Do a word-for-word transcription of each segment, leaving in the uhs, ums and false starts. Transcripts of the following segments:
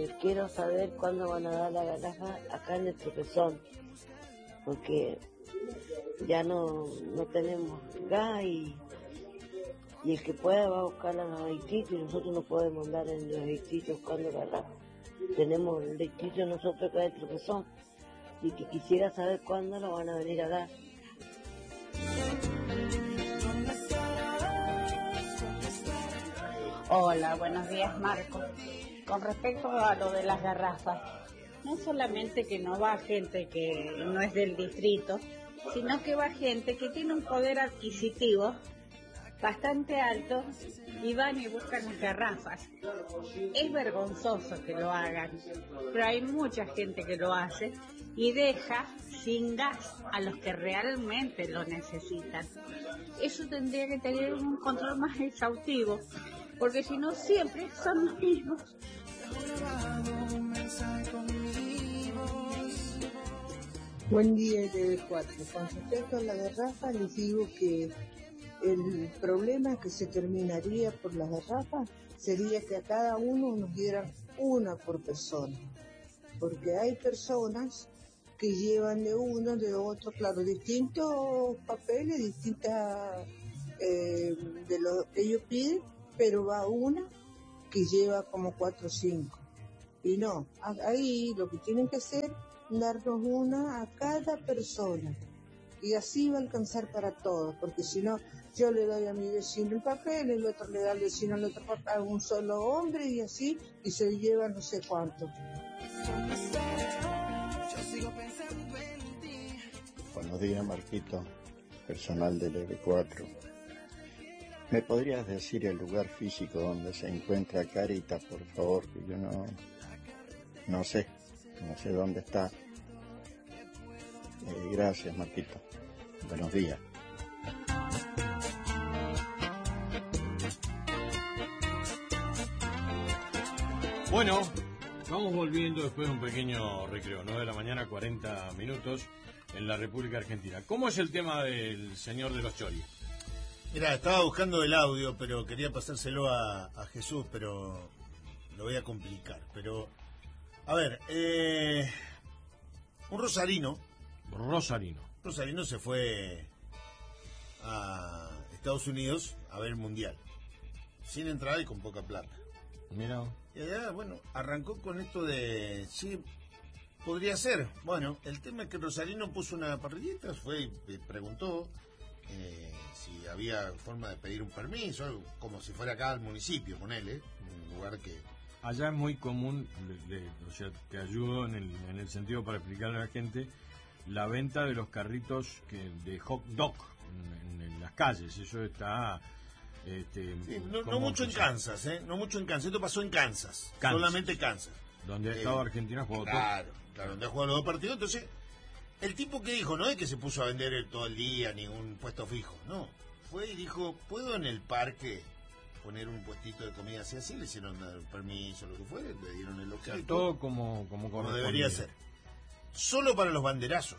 que quiero saber cuándo van a dar la garrafa acá en el Tropezón, porque ya no, no tenemos gas y, y el que pueda va a buscar los adititos y nosotros no podemos andar en los adititos buscando garrafa. Tenemos el aditito nosotros acá en el Tropezón y que quisiera saber cuándo lo van a venir a dar. Hola, buenos días, Marco. Con respecto a lo de las garrafas, no solamente que no va gente que no es del distrito, sino que va gente que tiene un poder adquisitivo bastante alto y van y buscan las garrafas. Es vergonzoso que lo hagan, pero hay mucha gente que lo hace y deja sin gas a los que realmente lo necesitan. Eso tendría que tener un control más exhaustivo, porque si no siempre son los mismos. Buen día, T V cuatro. Con respecto a la garrafa, les digo que el problema que se terminaría por las garrafas sería que a cada uno nos dieran una por persona, porque hay personas que llevan de uno, de otro, claro, distintos papeles, distintas eh, de lo que ellos piden, pero va una que lleva como cuatro o cinco. Y no, ahí lo que tienen que hacer es darnos una a cada persona. Y así va a alcanzar para todos, porque si no, yo le doy a mi vecino un papel, el otro le da al vecino al otro papel, a un solo hombre, y así, y se lleva no sé cuánto. Buenos días, Marquito, personal del T V cuatro. ¿Me podrías decir el lugar físico donde se encuentra Caritas, por favor? Que yo no, no sé, no sé dónde está. Eh, gracias, Marquito. Buenos días. Bueno, vamos volviendo después de un pequeño recreo, nueve de la mañana, cuarenta minutos, en la República Argentina. ¿Cómo es el tema del señor de los choris? Mira, estaba buscando el audio, pero quería pasárselo a, a Jesús, pero lo voy a complicar. Pero, a ver, eh, un rosarino. Rosarino. Rosarino se fue a Estados Unidos a ver el Mundial, sin entrada y con poca plata. Mira. Y allá, bueno, arrancó con esto de, sí, podría ser. Bueno, el tema es que Rosarino puso una parrillita, fue y preguntó eh, si había forma de pedir un permiso, algo como si fuera acá al municipio, ponele, un lugar que... Allá es muy común, le, le, o sea, te ayudo en el, en el sentido para explicarle a la gente, la venta de los carritos que, de hot dog en, en las calles. Eso está... Este, sí, no, no mucho en Kansas, ¿eh? No mucho en Kansas. Esto pasó en Kansas. Kansas. Solamente Kansas. Donde ha estado eh, Argentina jugó claro, todo. Claro, donde ha jugado los dos partidos. Entonces, el tipo que dijo, no es que se puso a vender el, todo el día ni un puesto fijo. No. Fue y dijo, ¿puedo en el parque poner un puestito de comida así? Así le hicieron el permiso, lo que fuera, le dieron el local. O sea, todo como, como, como debería ser. Solo para los banderazos.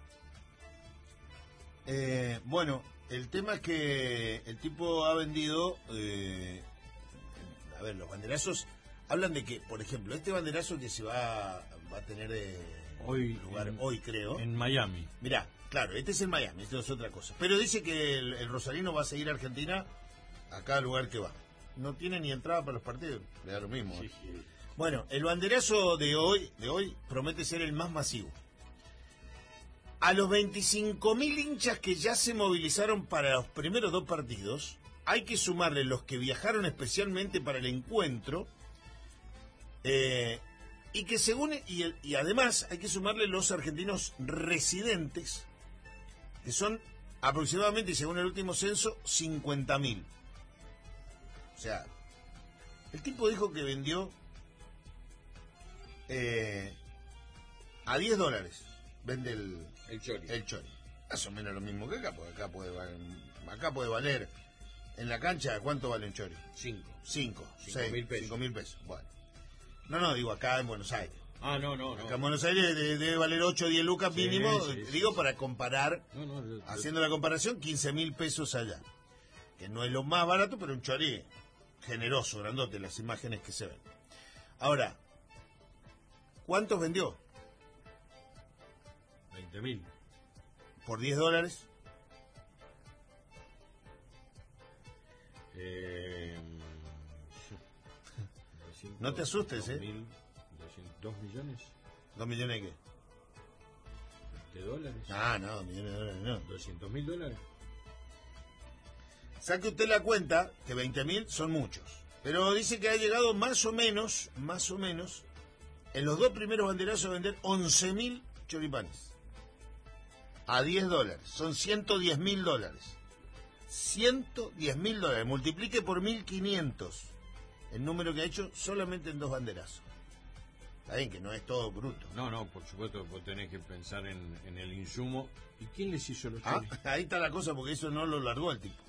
Eh, bueno, el tema es que el tipo ha vendido, eh, a ver, los banderazos hablan de que, por ejemplo, este banderazo que se va, va a tener eh, hoy, lugar en, hoy, creo. En Miami. Mirá, claro, este es en Miami, esto es otra cosa. Pero dice que el, el rosarino va a seguir a Argentina a cada lugar que va. No tiene ni entrada para los partidos, le da lo mismo. Sí, sí. Bueno, el banderazo de hoy, de hoy promete ser el más masivo. A los veinticinco mil hinchas que ya se movilizaron para los primeros dos partidos, hay que sumarle los que viajaron especialmente para el encuentro, eh, y que según y, el, y además hay que sumarle los argentinos residentes, que son aproximadamente, según el último censo, cincuenta mil. O sea, el tipo dijo que vendió eh, a diez dólares. Vende el, el chori. El chori. Más o menos lo mismo que acá, porque acá puede valer, acá puede valer en la cancha, ¿cuánto vale un chori? Cinco. Cinco. Cinco seis, mil pesos. Cinco mil pesos. Bueno. No, no, digo acá en Buenos Aires. Ah, no, no, no. Acá en Buenos Aires debe, debe valer ocho o diez lucas sí, mínimo, sí, digo, sí, para comparar, no, no, yo, haciendo yo... la comparación, quince mil pesos allá. Que no es lo más barato, pero un chori generoso, grandote, las imágenes que se ven. Ahora, ¿Cuántos vendió? veinte mil. ¿Por diez dólares? Eh, no te asustes, ¿eh? ¿Dos millones? ¿Dos millones de qué? ¿De dólares? Ah, no, millones de dólares no. ¿doscientos mil dólares? Saque usted la cuenta, que veinte mil son muchos. Pero dice que ha llegado más o menos, más o menos, en los dos primeros banderazos a vender once mil choripanes. A diez dólares. Son ciento diez mil dólares. ciento diez mil dólares. Multiplique por mil quinientos. El número que ha hecho solamente en dos banderazos. Está bien que no es todo bruto. No, no, por supuesto, vos tenés que pensar en, en el insumo. ¿Y quién les hizo los Ah, choris? ahí está la cosa, porque eso no lo largó el tipo.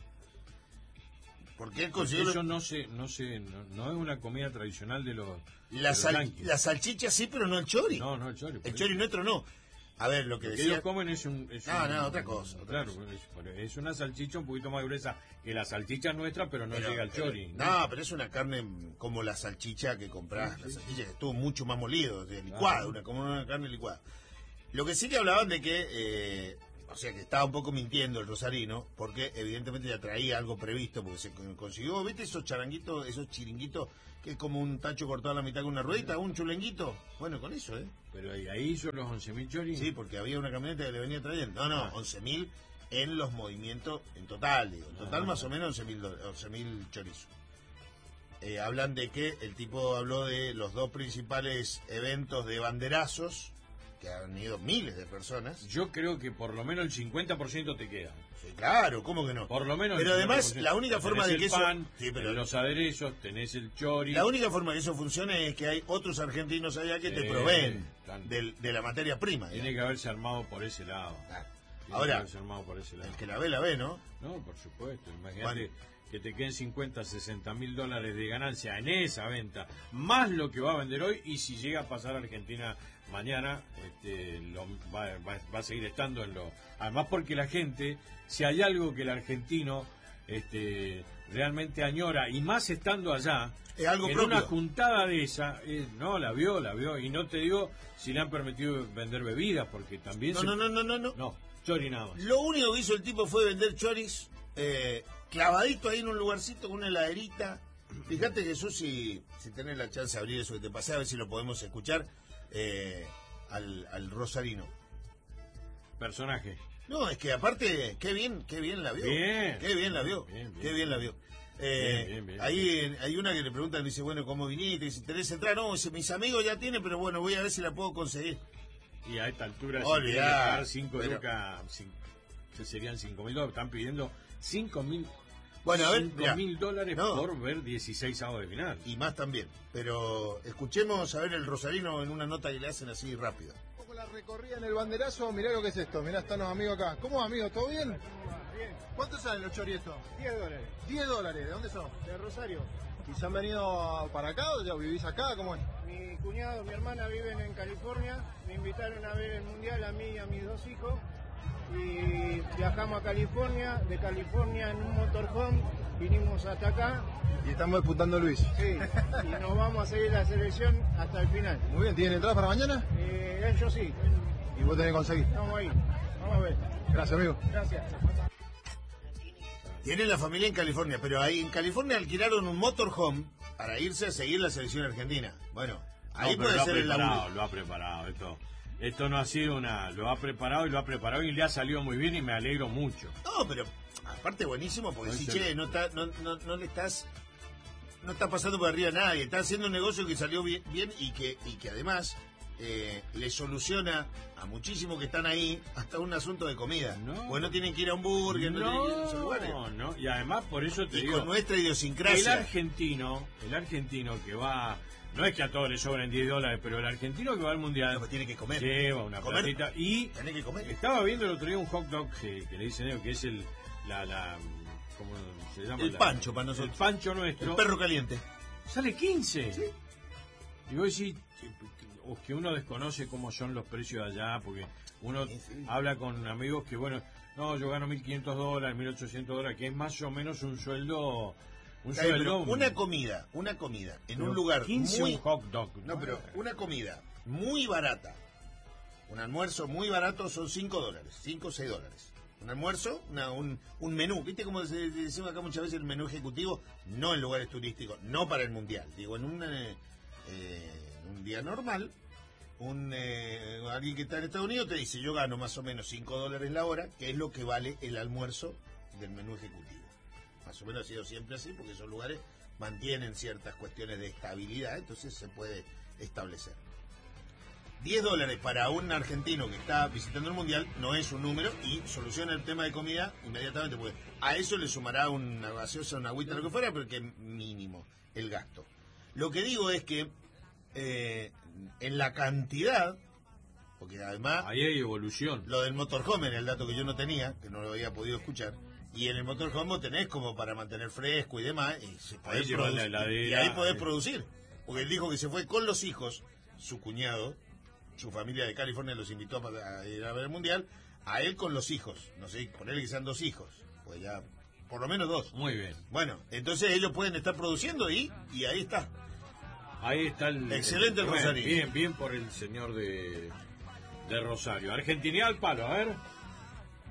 Porque él consiguió... Eso no se, no se, no, no es una comida tradicional de los, La, de los sal, yanquis. la salchicha sí, pero no el chori. No, no el chori. El chori nuestro no. A ver, lo que Lo que decía... ellos comen es un... Es No, un- no, otra cosa, otra Claro, es, es una salchicha un poquito más gruesa que la salchicha nuestra, pero no Pero- llega al pero- chori. No, pero es una carne como la salchicha que comprás. Sí, La sí, salchicha que estuvo mucho más molido, de licuada, Ah. una, como una carne licuada. Lo que sí que hablaban de que, eh, o sea, que estaba un poco mintiendo el rosarino, porque evidentemente ya traía algo previsto, porque se con- consiguió, ¿viste esos charanguitos, esos chiringuitos, que es como un tacho cortado a la mitad con una ruedita, un chulenguito? Bueno, con eso, ¿eh? Pero ahí, ahí hizo los once mil choris. Sí, porque había una camioneta que le venía trayendo. No, no, Ah. once mil en los movimientos, en total, digo. En total Ah. más o menos once mil chorizos. Eh, hablan de que el tipo habló de los dos principales eventos de banderazos, que han ido miles de personas. Yo creo que por lo menos el cincuenta por ciento te queda. Sí, claro, ¿cómo que no? Por lo menos. Pero el además, cincuenta por ciento. la única forma Tenés de que el eso... pan, Sí, pero tenés los aderezos, tenés el chori. la única forma de que eso funcione es que hay otros argentinos allá que te Sí, proveen tan- del- de la materia prima. Tiene digamos. que haberse armado por ese lado. Claro. Tiene Ahora, que haberse armado por ese lado. el que la ve, la ve, ¿no? No, por supuesto. Imagínate Bueno. que te queden cincuenta, sesenta mil dólares de ganancia en esa venta, más lo que va a vender hoy, y si llega a pasar a Argentina mañana, este, lo, va, va- va a seguir estando en lo... Además porque la gente, si hay algo que el argentino este, realmente añora, y más estando allá, Es algo en propio. una juntada de esa, eh, no, la vio, la vio, y no te digo si le han permitido vender bebidas, porque también No, se... no, no, no, no, no. No, chori nada más. Lo único que hizo el tipo fue vender choris eh, clavadito ahí en un lugarcito con una heladerita. Fíjate, Jesús, si, si tenés la chance de abrir eso que te pasé, a ver si lo podemos escuchar eh, al, al rosarino. Personaje. No, es que aparte, qué bien, qué bien la vio. Bien. Qué bien la vio. Bien, bien. Qué bien la vio. Eh, Bien, bien, bien. ahí hay una que le preguntan, dice, bueno, ¿cómo viniste? Dice, ¿tenés entrar? No, dice, mis amigos ya tienen, pero bueno, voy a ver si la puedo conseguir. Y a esta altura, Olvidá, si quieren pagar cinco pero- lucas, cin- que serían cinco mil dólares. Están pidiendo cinco mil Bueno, a ver, cinco mirá. mil dólares No. por ver dieciséis avos de final. Y más también. Pero escuchemos a ver el rosarino en una nota que le hacen así rápido. Un poco la recorrida en el banderazo, mirá lo que es esto, mirá, están los amigos acá. ¿Cómo amigos? ¿Todo bien? Bien. ¿Cuánto salen los chorietos? diez dólares. diez dólares, ¿de dónde son? De Rosario. ¿Y se han venido para acá o ya vivís acá? ¿Cómo es? Mi cuñado, mi hermana viven en California. Me invitaron a ver el mundial a mí y a mis dos hijos. Y viajamos a California. De California en un motorhome vinimos hasta acá. Y estamos disputando Luis. Sí. Y nos vamos a seguir la selección hasta el final. Muy bien, ¿tienen entradas para mañana? Eh, ellos sí. Y vos tenés que conseguir. Estamos ahí. Vamos a ver. Gracias, amigo. Gracias. Tienen la familia en California, pero ahí en California alquilaron un motorhome para irse a seguir la selección argentina. Bueno, ahí No, pero puede lo ha ser el preparado, laburo. lo ha preparado. Esto, esto no ha sido una... Lo ha preparado y lo ha preparado y le ha salido muy bien y me alegro mucho. No, pero aparte buenísimo, porque No, si, es che, el- no, está, no, no, no le estás... No está pasando por arriba a nadie, está haciendo un negocio que salió bien, bien y que y que además eh, le soluciona a muchísimos que están ahí hasta un asunto de comida. No. Porque no tienen que ir a Hamburger, no, tienen que ir a esos lugares. No, no, y además por eso te Y digo... con nuestra El idiosincrasia. argentino, el argentino que va, no es que a todos le sobren diez dólares, pero el argentino que va al mundial No, pues tiene que comer. lleva una Comer. platita y Tenés que comer. estaba viendo el otro día un hot dog que, que le dicen ellos que es el la la ¿cómo se llama? El La- pancho para nosotros. El pancho nuestro. El perro caliente. Sale quince. Y vos decís que, o que uno desconoce cómo son los precios allá, porque uno Sí, sí. habla con amigos que, bueno, no, yo gano mil quinientos dólares, mil ochocientos dólares, que es más o menos un sueldo... Un Está bien, sueldo pero una comida, una comida en pero un lugar quince muy... un hot dog. No, pero una comida muy barata. Un almuerzo muy barato son cinco dólares, cinco o seis dólares. Un almuerzo, una, un, un menú, ¿viste cómo se decimos acá muchas veces el menú ejecutivo? No en lugares turísticos, no para el mundial. Digo, en un, eh, eh, un día normal, un eh, alguien que está en Estados Unidos te dice, yo gano más o menos cinco dólares la hora, que es lo que vale el almuerzo del menú ejecutivo. Más o menos ha sido siempre así, porque esos lugares mantienen ciertas cuestiones de estabilidad, entonces se puede establecer. diez dólares para un argentino que está visitando el mundial no es un número y soluciona el tema de comida inmediatamente, porque a eso le sumará una gaseosa, una agüita, lo que fuera, pero que mínimo el gasto. Lo que digo es que eh, en la cantidad, porque además ahí hay evolución. Lo del motorhome era el dato que yo no tenía, que no lo había podido escuchar, y en el motorhome tenés como para mantener fresco y demás, y, se ahí produ- la heladera, y ahí podés eh. producir, porque él dijo que se fue con los hijos, su cuñado, su familia de California los invitó a ir a ver el mundial, a él con los hijos, no sé, ponerle que sean dos hijos, pues ya, por lo menos dos. Muy bien. Bueno, entonces ellos pueden estar produciendo y, y ahí está. Ahí está el... Excelente el bueno, Rosario. Bien, bien por el señor de, de Rosario. Argentinidad al palo, a ver.